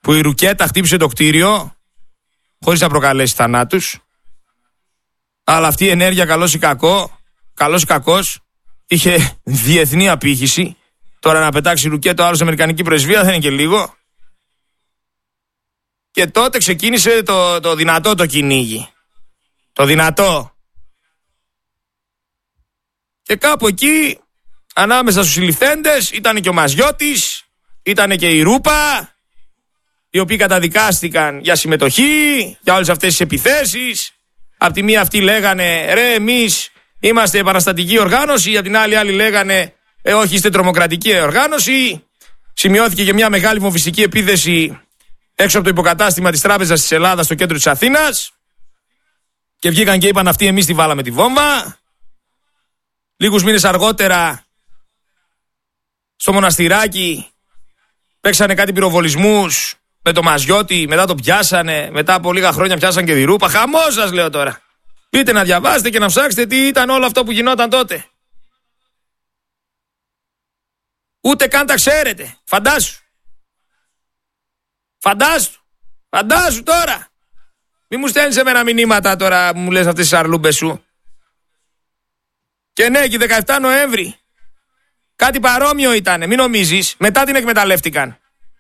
που η ρουκέτα χτύπησε το κτίριο χωρίς να προκαλέσει θανάτους. Αλλά αυτή η ενέργεια, καλός ή κακός, είχε διεθνή απήχηση. Τώρα να πετάξει ρουκέτα ο άλλος αμερικανική πρεσβεία δεν είναι και λίγο. Και τότε ξεκίνησε το δυνατό το κυνήγι. Το δυνατό. Και κάπου εκεί, ανάμεσα στους συλληφθέντες, ήταν και ο Μαζιώτης, ήταν και η Ρούπα, οι οποίοι καταδικάστηκαν για συμμετοχή, για όλες αυτές τις επιθέσεις. Απ' τη μία αυτοί λέγανε, ρε, εμείς είμαστε επαναστατική οργάνωση, απ' την άλλη άλλοι λέγανε, όχι, είστε τρομοκρατική οργάνωση. Σημειώθηκε και μια μεγάλη βομβιστική επίθεση έξω από το υποκατάστημα της Τράπεζας της Ελλάδας στο κέντρο της Αθήνας. Και βγήκαν και είπαν αυτοί, εμείς τη βάλαμε τη βόμβα. Λίγους μήνες αργότερα, στο Μοναστηράκι, παίξανε κάτι πυροβολισμούς με το Μαζιώτη, μετά το πιάσανε, μετά από λίγα χρόνια πιάσαν και τη Ρούπα. Χαμός σας λέω τώρα. Πείτε να διαβάσετε και να ψάξετε τι ήταν όλο αυτό που γινόταν τότε. Ούτε καν τα ξέρετε. Φαντάσου τώρα. Μη μου στέλνεις εμένα μηνύματα τώρα που μου λες αυτές τις αρλούμπες σου. Και ναι, και 17 Νοέμβρη. Κάτι παρόμοιο ήτανε, μην νομίζεις. Μετά την εκμεταλλεύτηκαν.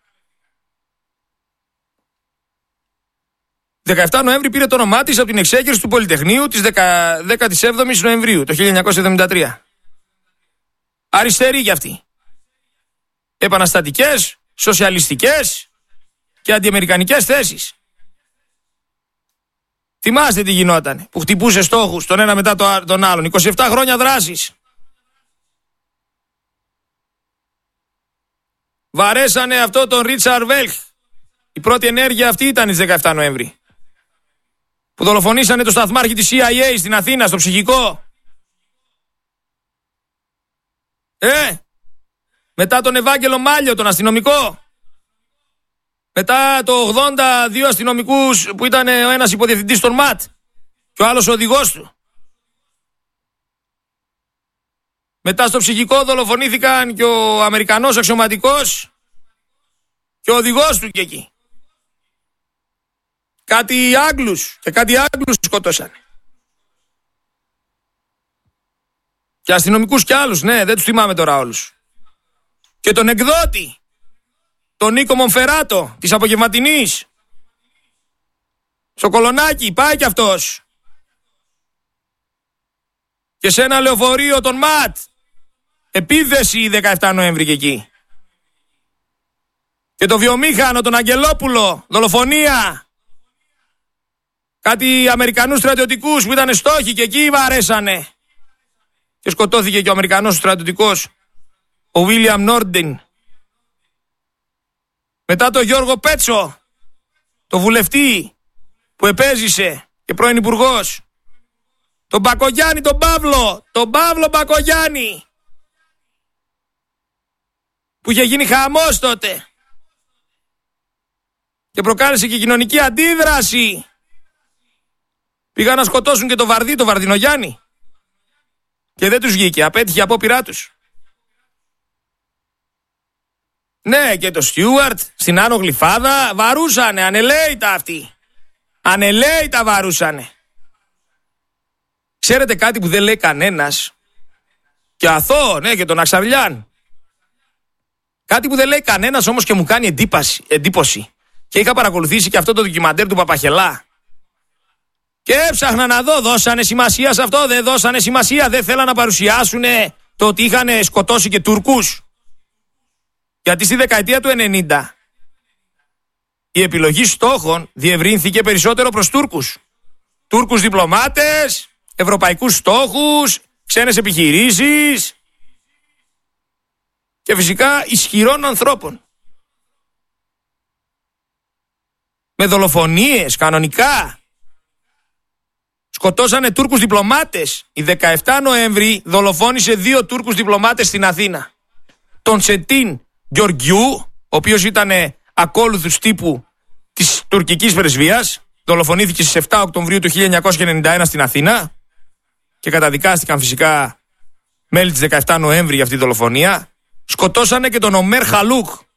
17 Νοέμβρη πήρε το όνομά της από την εξέγερση του Πολυτεχνείου της 17ης Νοεμβρίου το 1973. Αριστεροί κι αυτοί. Επαναστατικές, σοσιαλιστικές και αντιαμερικανικές θέσεις. Θυμάστε τι γινόταν, που χτυπούσε στόχους τον ένα μετά τον άλλον. 27 χρόνια δράσης. Βαρέσανε αυτό τον Ρίτσαρντ Βέλχ. Η πρώτη ενέργεια αυτή ήταν η 17 Νοέμβρη. Που δολοφονήσανε το σταθμάρχη της CIA στην Αθήνα, στο ψυχικό. Μετά τον Ευάγγελο Μάλιο, τον αστυνομικό. Μετά το 82 αστυνομικούς που ήταν ο ένας υποδιευθυντής των ΜΑΤ και ο άλλος ο οδηγός του. Μετά στο ψυχικό δολοφονήθηκαν και ο Αμερικανός αξιωματικός και ο οδηγός του και εκεί. Κάτι Άγγλους σκότωσαν. Και αστυνομικούς κι άλλους, ναι, δεν τους θυμάμαι τώρα όλους. Και τον εκδότη, τον Νίκο Μονφεράτο, της Απογευματινής. Στο Κολονάκι, πάει κι αυτός. Και σε ένα λεωφορείο τον ΜΑΤ. Επίθεση 17 Νοέμβρη και εκεί. Και το βιομήχανο, τον Αγγελόπουλο, δολοφονία. Κάτι Αμερικανούς στρατιωτικούς που ήταν στόχοι και εκεί βαρέσανε. Και σκοτώθηκε και ο Αμερικανός στρατιωτικός, ο Βίλιαμ Νόρντεν. Μετά το Γιώργο Πέτσο, το βουλευτή που επέζησε και πρώην υπουργός. Τον Μπακογιάννη, τον Παύλο Μπακογιάννη. Που είχε γίνει χαμός τότε. Και προκάλεσε και κοινωνική αντίδραση. Πήγαν να σκοτώσουν και το Βαρδινογιάννη. Και δεν τους βγήκε, απέτυχε απόπειρά τους. Ναι, και το Στιούαρτ στην Άνω Γλυφάδα βαρούσανε, ανελαίητα αυτοί. Ανελαίητα βαρούσανε. Ξέρετε κάτι που δεν λέει κανένας? Και αθώο, ναι, και τον Αξαβλιάν. Κάτι που δεν λέει κανένας όμως και μου κάνει εντύπωση. Και είχα παρακολουθήσει και αυτό το ντοκιμαντέρ του Παπαχελά. Και έψαχνα να δω, δώσανε σημασία σε αυτό, δεν δώσανε σημασία, δεν θέλαν να παρουσιάσουν το ότι είχαν σκοτώσει και Τούρκους. Γιατί στη δεκαετία του 90 η επιλογή στόχων διευρύνθηκε περισσότερο προς Τούρκους. Τούρκους διπλωμάτες, ευρωπαϊκούς στόχους, ξένες επιχειρήσεις και φυσικά ισχυρών ανθρώπων. Με δολοφονίες κανονικά. Σκοτώσανε Τούρκους διπλωμάτες. Η 17 Νοέμβρη δολοφόνησε 2 Τούρκους διπλωμάτες στην Αθήνα. Τον Σετίν Γεωργιού, ο οποίος ήταν ακόλουθος τύπου της τουρκικής πρεσβείας. Δολοφονήθηκε στις 7 Οκτωβρίου του 1991 στην Αθήνα. Και καταδικάστηκαν φυσικά μέλη της 17 Νοέμβρη για αυτή τη δολοφονία. Σκοτώσανε και τον Ομέρ Χαλούκ,